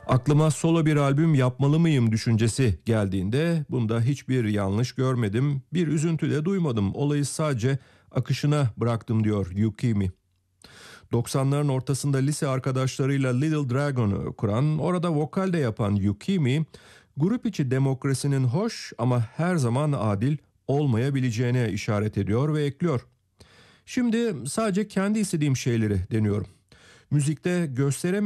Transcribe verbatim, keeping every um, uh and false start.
Aklıma solo bir albüm yapmalı mıyım düşüncesi geldiğinde bunda hiçbir yanlış görmedim, bir üzüntü de duymadım. Olayı sadece akışına bıraktım diyor Yukimi. doksanların ortasında lise arkadaşlarıyla Little Dragon'u kuran, orada vokal de yapan Yukimi, grup içi demokrasinin hoş ama her zaman adil olmayabileceğine işaret ediyor ve ekliyor. Şimdi sadece kendi istediğim şeyleri deniyorum. Müzikte gösteremediğim